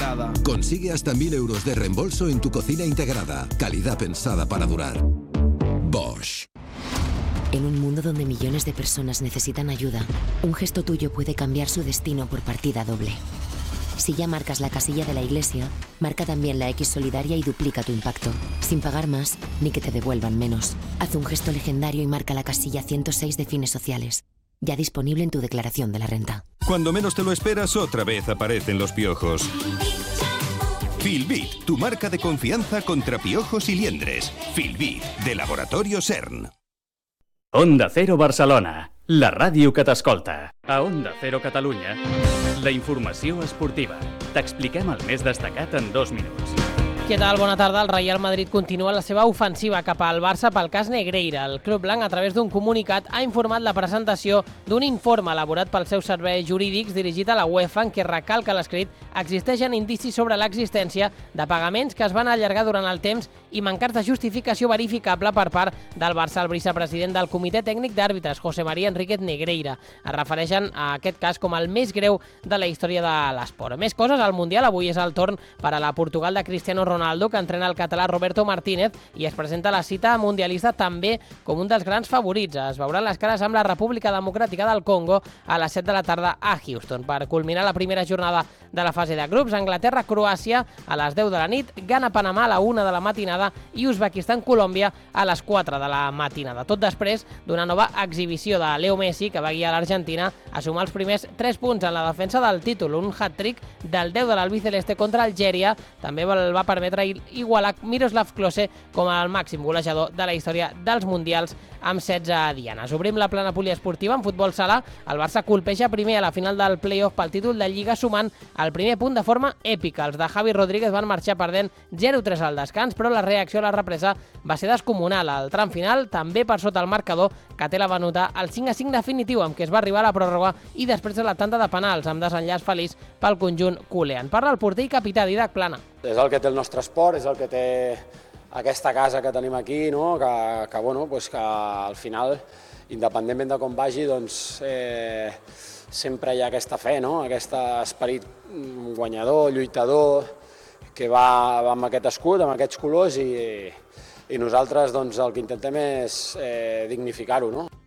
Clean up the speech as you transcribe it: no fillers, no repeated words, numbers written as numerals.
integrada. Consigue hasta 1.000 euros de reembolso en tu cocina integrada. Calidad pensada para durar. Bosch. En un mundo donde millones de personas necesitan ayuda, un gesto tuyo puede cambiar su destino por partida doble. Si ya marcas la casilla de la iglesia, marca también la X solidaria y duplica tu impacto, sin pagar más ni que te devuelvan menos. Haz un gesto legendario y marca la casilla 106 de Fines Sociales. Ya disponible en tu declaración de la renta. Cuando menos te lo esperas, otra vez aparecen los piojos. Filbit, tu marca de confianza contra piojos y liendres. Filbit, de Laboratorio CERN. Onda Cero Barcelona, la ràdio que t'escolta. A Onda Cero Catalunya, la informació esportiva. T'expliquem el més destacat en 2 minuts. Què tal? Bona tarda. El Real Madrid continua la seva ofensiva cap al Barça pel cas Negreira. El club blanc, a través d'un comunicat, ha informat la presentació d'un informe elaborat pels seus serveis jurídics dirigit a la UEFA en què recalca l'escrit existeixen indicis sobre l'existència de pagaments que es van allargar durant el temps i mancats de justificació verificable per part del Barça. El vicepresident del Comitè Tècnic d'Àrbitres, José María Enríquez Negreira, es refereixen a aquest cas com el més greu de la història de l'esport. Més coses, al Mundial avui és el torn per a la Portugal de Cristiano Ronaldo, que entrena el català Roberto Martínez i es presenta a la cita mundialista també com un dels grans favorits. Es veuran les cares amb la República Democràtica del Congo a les 7 de la tarda a Houston. Per culminar la primera jornada de la fase de grups, Anglaterra-Croàcia a les 10 de la nit, Ghana-Panamà a la 1 de la matinada i Uzbekistan-Colòmbia a les 4 de la matinada. Tot després d'una nova exhibició de Leo Messi, que va guiar l'Argentina a sumar els primers 3 punts en la defensa del títol. Un hat-trick del 10 de l'albiceleste contra Algèria també el va permetre igualar Miroslav Klose com el màxim golejador de la història dels Mundials amb 16 dianes. Obrim la plana poliesportiva en futbol sala. El Barça colpeja primer a la final del play-off pel títol de Lliga, sumant el primer punt de forma èpica. Els de Javi Rodríguez van marxar perdent 0-3 al descans, però la reacció a la represa va ser descomunal. Al tram final, també per sota el marcador, Catela va anotar el 5-5 definitiu, amb què es va arribar a la pròrroga i després de la tanda de penals, amb desenllaç feliç pel conjunt culer. En parla el porter i capità Didac Plana. És el que té el nostre esport, és el que té aquesta casa que tenim aquí, no? que al final, independentment de com vagi, doncs, sempre hi ha aquesta fe, no? Aquest esperit guanyador, lluitador, que va amb aquest escut, amb aquests colors, i nosaltres doncs, el que intentem és dignificar-ho. No?